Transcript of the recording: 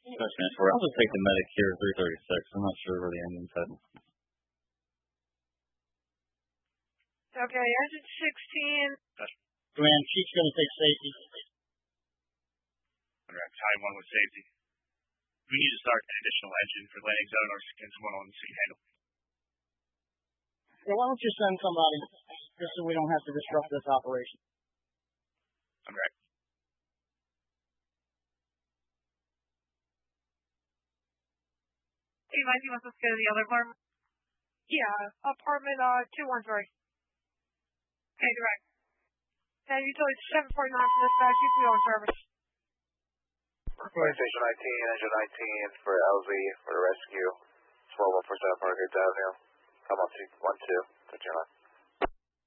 I'll just take the Medicare 336. I'm not sure where the engine's heading. Okay, engine 16. Command, Chief's going to take safety. Tie 1 with safety. We need to start an additional engine for landing zone or skins 1 on the sea handle. Yeah, why don't you send somebody, just so we don't have to disrupt this operation? Okay. Hey, Mike, you want us to go to the other apartment? Yeah, apartment 213. Okay, direct. And utility 749 for dispatch, keep you on service. Station 19, engine 19 for LZ for the rescue. 12147 Parker Avenue. Come on, 12, touch your line.